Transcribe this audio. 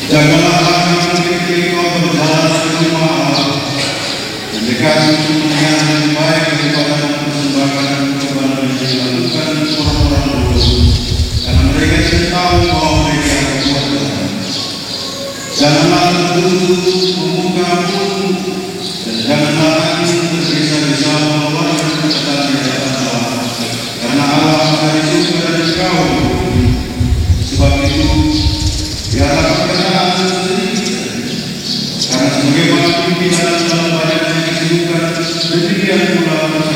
Janganlah kami memiliki kau berjalan serumah Allah, mendekat untuk melihat yang baik daripada mempersembahkan korban yang dilakukan orang-orang bodoh, karena mereka tidak tahu bahwa mereka akan kuat Tuhan. Janganlah tertutup membuka mulut, dan janganlah kami tergesa-gesa mengeluarkan perkataan di hadapan Allah, karena Allah akan suka dari kau. Sebab itu, biarlah perkataan sendiri, karena sebagaimana pimpinan dalam badan yang disibukkan, demikian pula